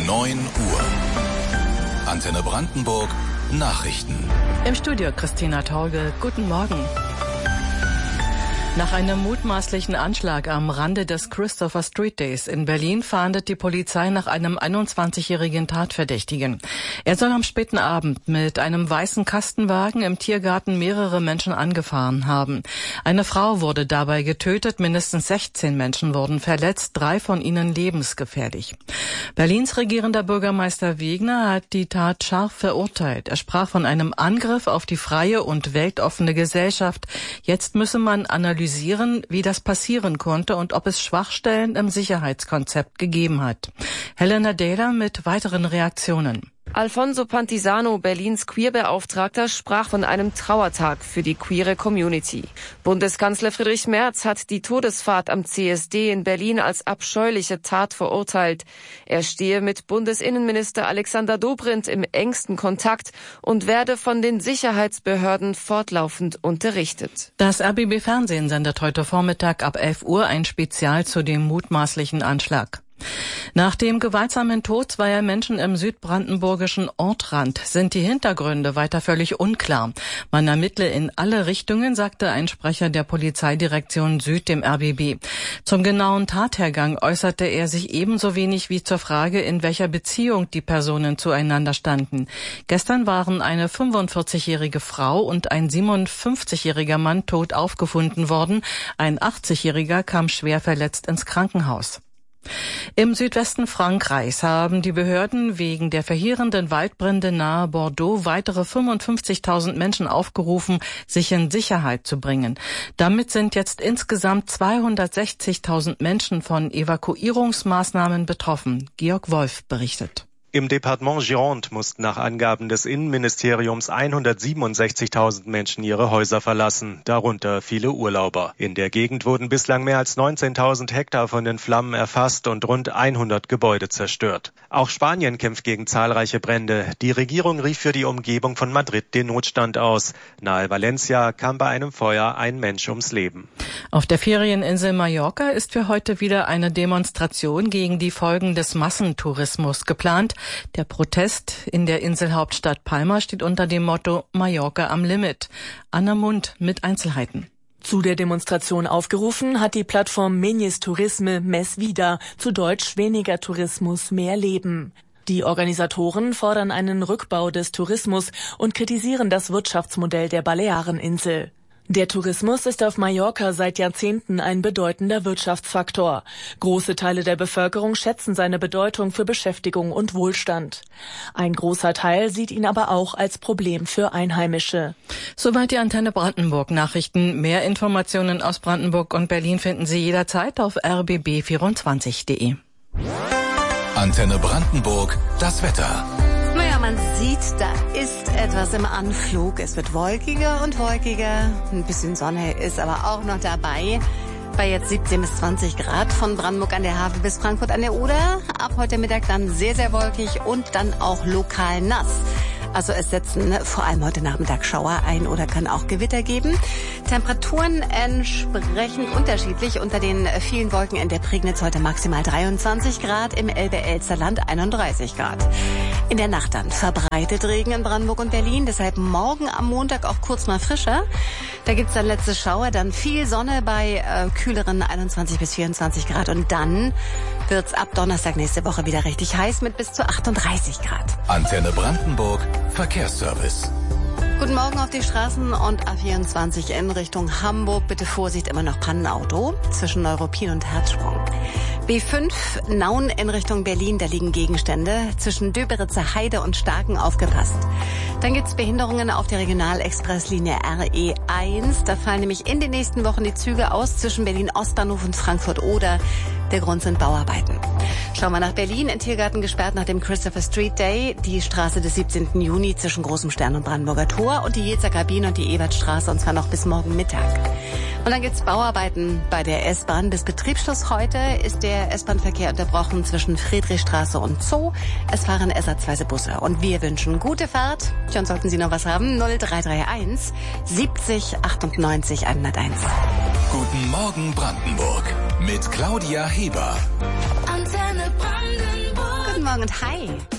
9 Uhr. Antenne Brandenburg Nachrichten. Im Studio Christina Torgel. Guten Morgen. Nach einem mutmaßlichen Anschlag am Rande des Christopher Street Days in Berlin fahndet die Polizei nach einem 21-jährigen Tatverdächtigen. Er soll am späten Abend mit einem weißen Kastenwagen im Tiergarten mehrere Menschen angefahren haben. Eine Frau wurde dabei getötet, mindestens 16 Menschen wurden verletzt, 3 von ihnen lebensgefährlich. Berlins regierender Bürgermeister Wegner hat die Tat scharf verurteilt. Er sprach von einem Angriff auf die freie und weltoffene Gesellschaft. Jetzt müsse man analysieren, wie das passieren konnte und ob es Schwachstellen im Sicherheitskonzept gegeben hat. Helena Dehler mit weiteren Reaktionen. Alfonso Pantisano, Berlins Queerbeauftragter, sprach von einem Trauertag für die queere Community. Bundeskanzler Friedrich Merz hat die Todesfahrt am CSD in Berlin als abscheuliche Tat verurteilt. Er stehe mit Bundesinnenminister Alexander Dobrindt im engsten Kontakt und werde von den Sicherheitsbehörden fortlaufend unterrichtet. Das RBB-Fernsehen sendet heute Vormittag ab 11 Uhr ein Spezial zu dem mutmaßlichen Anschlag. Nach dem gewaltsamen Tod zweier Menschen im südbrandenburgischen Ortrand sind die Hintergründe weiter völlig unklar. Man ermittle in alle Richtungen, sagte ein Sprecher der Polizeidirektion Süd dem RBB. Zum genauen Tathergang äußerte er sich ebenso wenig wie zur Frage, in welcher Beziehung die Personen zueinander standen. Gestern waren eine 45-jährige Frau und ein 57-jähriger Mann tot aufgefunden worden. Ein 80-jähriger kam schwer verletzt ins Krankenhaus. Im Südwesten Frankreichs haben die Behörden wegen der verheerenden Waldbrände nahe Bordeaux weitere 55.000 Menschen aufgerufen, sich in Sicherheit zu bringen. Damit sind jetzt insgesamt 260.000 Menschen von Evakuierungsmaßnahmen betroffen. Georg Wolf berichtet. Im Departement Gironde mussten nach Angaben des Innenministeriums 167.000 Menschen ihre Häuser verlassen, darunter viele Urlauber. In der Gegend wurden bislang mehr als 19.000 Hektar von den Flammen erfasst und rund 100 Gebäude zerstört. Auch Spanien kämpft gegen zahlreiche Brände. Die Regierung rief für die Umgebung von Madrid den Notstand aus. Nahe Valencia kam bei einem Feuer ein Mensch ums Leben. Auf der Ferieninsel Mallorca ist für heute wieder eine Demonstration gegen die Folgen des Massentourismus geplant. Der Protest in der Inselhauptstadt Palma steht unter dem Motto Mallorca am Limit. Anna Mund mit Einzelheiten. Zu der Demonstration aufgerufen hat die Plattform Menyes Tourisme Més Vida, zu Deutsch weniger Tourismus, mehr Leben. Die Organisatoren fordern einen Rückbau des Tourismus und kritisieren das Wirtschaftsmodell der Baleareninsel. Der Tourismus ist auf Mallorca seit Jahrzehnten ein bedeutender Wirtschaftsfaktor. Große Teile der Bevölkerung schätzen seine Bedeutung für Beschäftigung und Wohlstand. Ein großer Teil sieht ihn aber auch als Problem für Einheimische. Soweit die Antenne Brandenburg Nachrichten. Mehr Informationen aus Brandenburg und Berlin finden Sie jederzeit auf rbb24.de. Antenne Brandenburg, das Wetter. Naja, man sieht, da ist etwas im Anflug. Es wird wolkiger und wolkiger. Ein bisschen Sonne ist aber auch noch dabei. Bei jetzt 17 bis 20 Grad von Brandenburg an der Havel bis Frankfurt an der Oder. Ab heute Mittag dann sehr, sehr wolkig und dann auch lokal nass. Also es setzen vor allem heute Nachmittag Schauer ein oder kann auch Gewitter geben. Temperaturen entsprechend unterschiedlich. Unter den vielen Wolken in der Prignitz heute maximal 23 Grad, im Elbe-Elster-Land 31 Grad. In der Nacht dann verbreitet Regen in Brandenburg und Berlin, deshalb morgen am Montag auch kurz mal frischer. Da gibt's dann letzte Schauer, dann viel Sonne bei kühleren 21 bis 24 Grad und dann wird's ab Donnerstag nächste Woche wieder richtig heiß mit bis zu 38 Grad. Antenne Brandenburg Verkehrsservice. Guten Morgen auf die Straßen und A24 in Richtung Hamburg. Bitte Vorsicht, immer noch Pannenauto zwischen Neuruppin und Herzsprung. B5 Nauen in Richtung Berlin, da liegen Gegenstände. Zwischen Döberitzer Heide und Starken aufgepasst. Dann gibt's Behinderungen auf der Regionalexpresslinie RE1. Da fallen nämlich in den nächsten Wochen die Züge aus zwischen Berlin-Ostbahnhof und Frankfurt-Oder. Der Grund sind Bauarbeiten. Schauen wir nach Berlin. In Tiergarten gesperrt nach dem Christopher Street Day. Die Straße des 17. Juni zwischen Großem Stern und Brandenburger Tor und die Jezer Kabine und die Ebertstraße, und zwar noch bis morgen Mittag. Und dann gibt's Bauarbeiten bei der S-Bahn. Bis Betriebsschluss heute ist der S-Bahn-Verkehr unterbrochen zwischen Friedrichstraße und Zoo. Es fahren ersatzweise Busse. Und wir wünschen gute Fahrt. Schon sollten Sie noch was haben. 0331 70 98 101. Guten Morgen Brandenburg mit Claudia Heber. Antenne Brandenburg. Guten Morgen und hi.